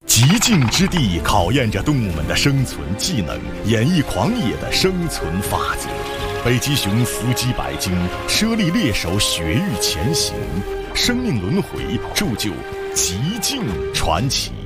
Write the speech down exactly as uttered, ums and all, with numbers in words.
极境之地考验着动物们的生存技能，演绎狂野的生存法则。北极熊伏击百鲸，猞猁猎手雪域前行，生命轮回铸就极境传奇。